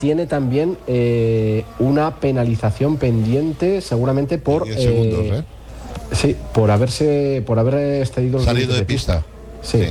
tiene también una penalización pendiente, seguramente por 10 segundos, sí, por haber excedido los salido de pista. Sí.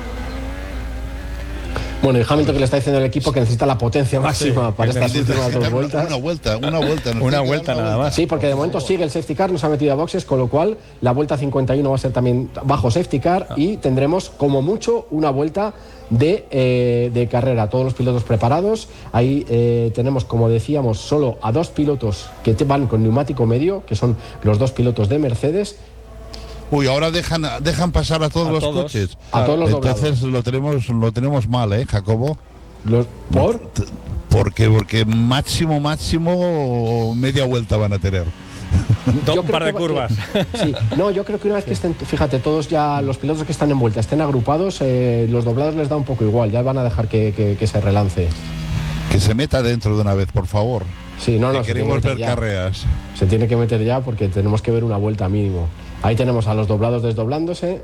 Bueno, y Hamilton, que le está diciendo al equipo que necesita la potencia máxima para estas últimas dos vueltas. Una vuelta nada más. Sí, porque de momento sigue el safety car, no se ha metido a boxes, con lo cual la vuelta 51 va a ser también bajo safety car y tendremos como mucho una vuelta de carrera. Todos los pilotos preparados. Ahí tenemos, como decíamos, solo a dos pilotos que van con neumático medio, que son los dos pilotos de Mercedes. Uy, ahora dejan pasar a todos los coches. A todos los doblados. Entonces lo tenemos mal, Jacobo. ¿Por? Porque máximo media vuelta van a tener. Un par de curvas. Sí, no, yo creo que una vez que estén, fíjate, todos ya los pilotos que están en vuelta estén agrupados, los doblados les da un poco igual, ya van a dejar que se relance. Que se meta dentro de una vez, por favor. Sí, no, queremos ver carreras. Se tiene que meter ya porque tenemos que ver una vuelta mínimo. Ahí tenemos a los doblados desdoblándose.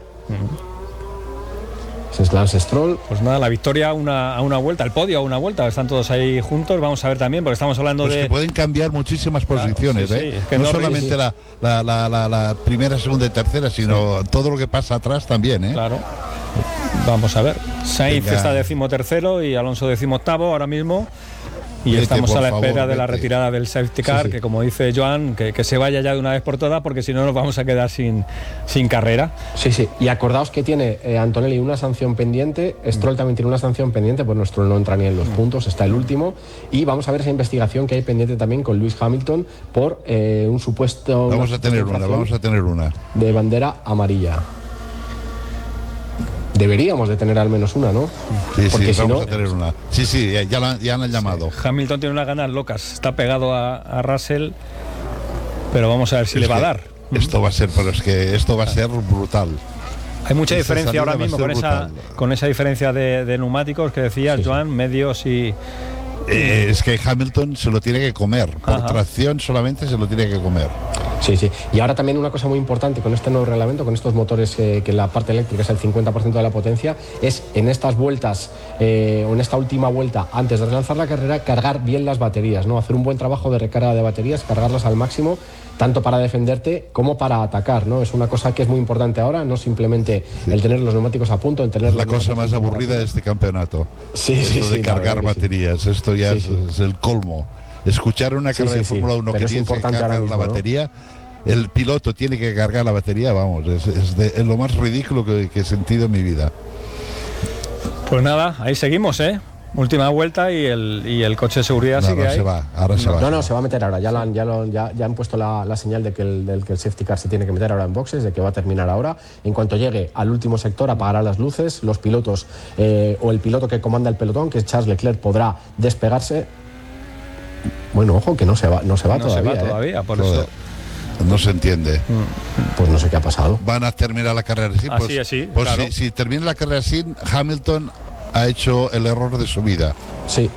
Es Lance Stroll. Pues nada, la victoria a una vuelta, el podio a una vuelta, están todos ahí juntos. Vamos a ver también, porque estamos hablando de... que pueden cambiar muchísimas posiciones, sí, es que no solamente la primera, segunda y tercera, sino todo lo que pasa atrás también, Claro. Vamos a ver. Sainz está 13º y Alonso 18º ahora mismo. Y estamos a la espera de la retirada del safety car, que como dice Joan, que se vaya ya de una vez por todas, porque si no nos vamos a quedar sin carrera. Sí. Y acordaos que tiene Antonelli una sanción pendiente, Stroll también tiene una sanción pendiente, pues Stroll no entra ni en los puntos, está el último. Y vamos a ver esa investigación que hay pendiente también con Lewis Hamilton por un supuesto... Vamos a tener una. De bandera amarilla. Deberíamos de tener al menos una, ¿no? Sí, vamos a tener una. Sí, ya han llamado. Hamilton tiene unas ganas locas, está pegado a Russell, pero vamos a ver si le va a dar. Esto va a ser brutal. Hay mucha diferencia ahora mismo con esa diferencia de neumáticos que decías, Joan, medios y... Es que Hamilton se lo tiene que comer. Por tracción solamente se lo tiene que comer. Sí. Y ahora también una cosa muy importante con este nuevo reglamento, con estos motores que la parte eléctrica es el 50% de la potencia, es en estas vueltas o en esta última vuelta antes de relanzar la carrera, cargar bien las baterías, ¿no? Hacer un buen trabajo de recarga de baterías, cargarlas al máximo, tanto para defenderte como para atacar, ¿no? Es una cosa que es muy importante ahora, no simplemente el tener los neumáticos a punto, el tener la cosa más aburrida de este campeonato. Esto de cargar baterías, esto ya es el colmo. Escuchar una carrera de Fórmula 1 que tiene que cargar la batería, el piloto tiene que cargar la batería, vamos, es lo más ridículo que he sentido en mi vida. Pues nada, ahí seguimos, última vuelta y el coche de seguridad sigue ahí. Ahora se va. No, se va a meter ahora. Ya han puesto la señal de que el safety car se tiene que meter ahora en boxes, de que va a terminar ahora. En cuanto llegue al último sector, apagará las luces. Los pilotos o el piloto que comanda el pelotón, que es Charles Leclerc, podrá despegarse. Bueno, ojo, que no se va todavía. Por eso. No se entiende. Pues no sé qué ha pasado. Van a terminar la carrera así. Pues claro. si termina la carrera así, Hamilton ha hecho el error de su vida. Sí.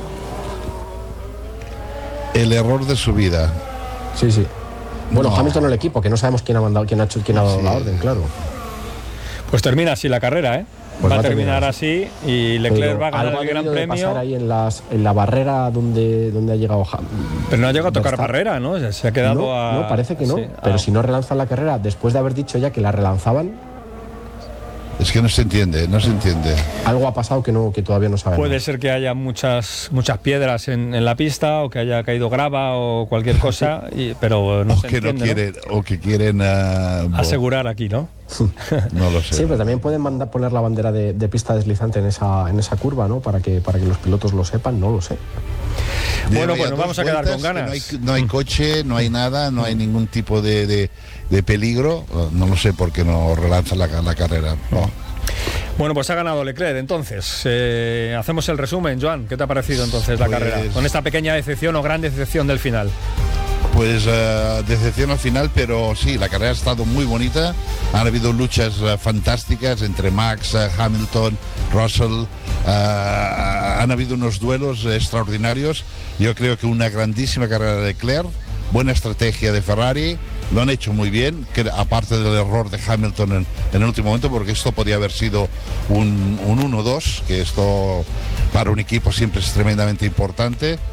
El error de su vida. Sí. Bueno, Hamilton el equipo, que no sabemos quién ha dado la orden, claro. Pues termina así la carrera, Pues va a terminar así y Leclerc va a ganar el Gran Premio. Pasar ahí en la barrera donde ha llegado Hamilton. Pero no ha llegado a tocar barrera, ¿no? Se ha quedado No, parece que no. Sí, pero si no relanzan la carrera, después de haber dicho ya que la relanzaban... Es que no se entiende. Algo ha pasado que todavía no sabemos. Puede ser que haya muchas piedras en la pista, o que haya caído grava o cualquier cosa, pero no se entiende, o que quieren asegurar aquí, ¿no? No lo sé. Sí, pero también pueden poner la bandera de pista deslizante en esa curva, ¿no? Para que los pilotos lo sepan, no lo sé. Bueno, pues nos vamos a quedar con ganas. No hay coche, no hay nada, no hay ningún tipo de peligro. No lo sé por qué no relanzan la carrera. No. Bueno, pues ha ganado Leclerc. Entonces, hacemos el resumen, Joan. ¿Qué te ha parecido entonces la carrera? Con esta pequeña decepción o gran decepción del final. Pues decepción al final, pero sí, la carrera ha estado muy bonita. Han habido luchas fantásticas entre Max, Hamilton, Russell. Han habido unos duelos extraordinarios. Yo creo que una grandísima carrera de Leclerc, buena estrategia de Ferrari, lo han hecho muy bien, que aparte del error de Hamilton en el último momento, porque esto podía haber sido un 1-2, que esto para un equipo siempre es tremendamente importante.